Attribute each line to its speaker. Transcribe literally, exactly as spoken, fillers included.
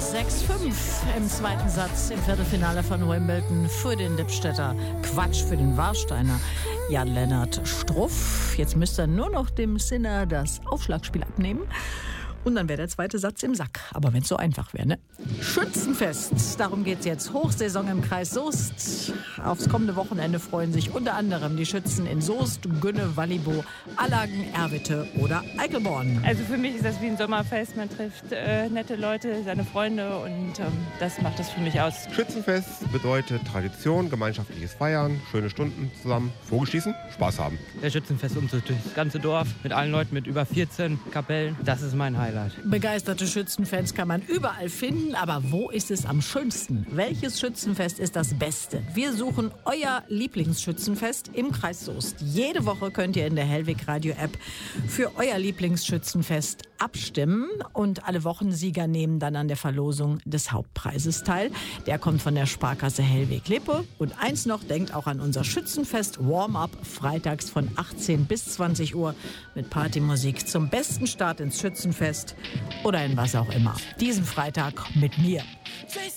Speaker 1: sechs fünf im zweiten Satz im Viertelfinale von Wimbledon für den Lippstädter, Quatsch, für den Warsteiner Jan-Lennart Struff. Jetzt müsste er nur noch dem Sinner das Aufschlagspiel abnehmen. Und dann wäre der zweite Satz im Sack. Aber wenn es so einfach wäre, ne? Schützenfest, darum geht's jetzt. Hochsaison im Kreis Soest. Aufs kommende Wochenende freuen sich unter anderem die Schützen in Soest, Günne, Wallibo, Allagen, Erwitte oder Eickelborn.
Speaker 2: Also für mich ist das wie ein Sommerfest. Man trifft äh, nette Leute, seine Freunde und ähm, das macht das für mich aus.
Speaker 3: Schützenfest bedeutet Tradition, gemeinschaftliches Feiern, schöne Stunden zusammen, Vogelschießen, Spaß haben.
Speaker 4: Der Schützenfestumzug durch das ganze Dorf mit allen Leuten mit über vierzehn Kapellen, das ist mein Highlight.
Speaker 1: Begeisterte Schützenfans kann man überall finden, aber wo ist es am schönsten? Welches Schützenfest ist das Beste? Wir suchen euer Lieblingsschützenfest im Kreis Soest. Jede Woche könnt ihr in der Hellwig Radio App für euer Lieblingsschützenfest abstimmen und alle Wochensieger nehmen dann an der Verlosung des Hauptpreises teil. Der kommt von der Sparkasse Hellwig-Lippe. Und eins noch, denkt auch an unser Schützenfest Warm-Up freitags von achtzehn bis zwanzig Uhr mit Partymusik zum besten Start ins Schützenfest oder in was auch immer. Diesen Freitag mit mir.